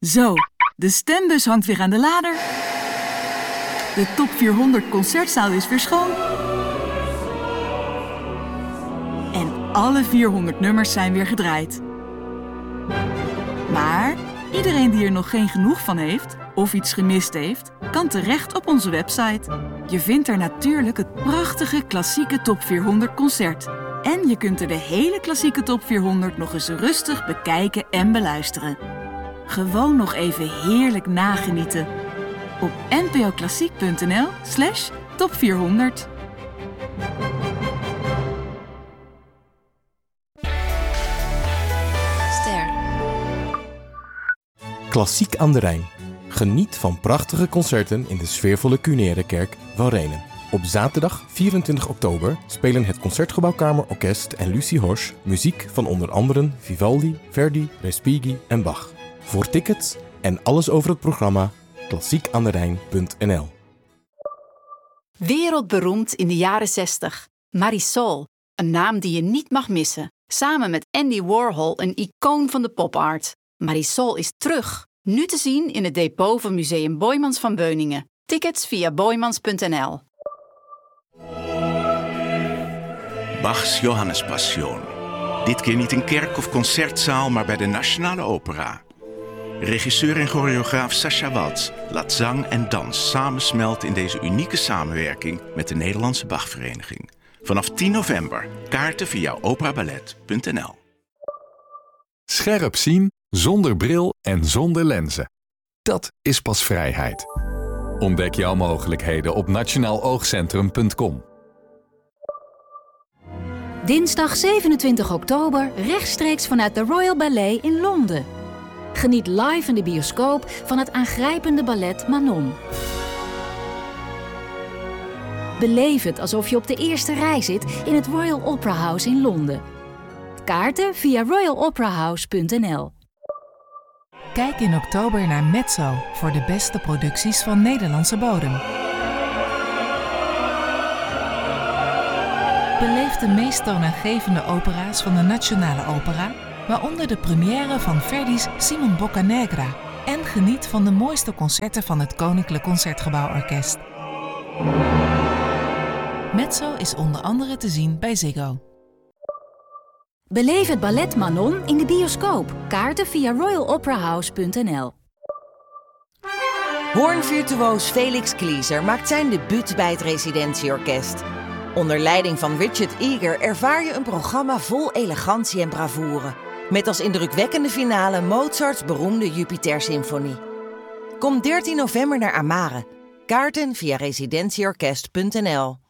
Zo, de stembus hangt weer aan de lader. De top 400 concertzaal is weer schoon. En alle 400 nummers zijn weer gedraaid. Maar iedereen die er nog geen genoeg van heeft of iets gemist heeft, kan terecht op onze website. Je vindt er natuurlijk het prachtige klassieke top 400 concert. En je kunt er de hele klassieke top 400 nog eens rustig bekijken en beluisteren. Gewoon nog even heerlijk nagenieten op npoklassiek.nl/top400. Ster. Klassiek aan de Rijn. Geniet van prachtige concerten in de sfeervolle Cunerekerk van Rhenen. Op zaterdag 24 oktober spelen het Concertgebouwkamerorkest en Lucie Horsch muziek van onder andere Vivaldi, Verdi, Respighi en Bach. Voor tickets en alles over het programma klassiekaanderijn.nl. Wereldberoemd in de jaren 60. Marisol, een naam die je niet mag missen. Samen met Andy Warhol een icoon van de popart. Marisol is terug. Nu te zien in het depot van Museum Boijmans van Beuningen. Tickets via boijmans.nl. Bachs Johannespassion. Dit keer niet in kerk of concertzaal, maar bij de Nationale Opera. Regisseur en choreograaf Sascha Waltz laat zang en dans samensmelten in deze unieke samenwerking met de Nederlandse Bachvereniging. Vanaf 10 november. Kaarten via operaballet.nl. Scherp zien, zonder bril en zonder lenzen. Dat is pas vrijheid. Ontdek jouw mogelijkheden op nationaaloogcentrum.com. Dinsdag 27 oktober rechtstreeks vanuit de Royal Ballet in Londen. Geniet live in de bioscoop van het aangrijpende ballet Manon. Beleef het alsof je op de eerste rij zit in het Royal Opera House in Londen. Kaarten via royaloperahouse.nl. Kijk in oktober naar Mezzo voor de beste producties van Nederlandse bodem. Beleef de meest toonaangevende opera's van de Nationale Opera, waaronder de première van Verdi's Simon Boccanegra, en geniet van de mooiste concerten van het Koninklijk Concertgebouworkest. Mezzo is onder andere te zien bij Ziggo. Beleef het ballet Manon in de bioscoop. Kaarten via royaloperahouse.nl. Hoornvirtuoos Felix Klieser maakt zijn debuut bij het Residentieorkest. Onder leiding van Richard Eager ervaar je een programma vol elegantie en bravoure. Met als indrukwekkende finale Mozarts beroemde Jupiter-symfonie. Kom 13 november naar Amare. Kaarten via residentieorkest.nl.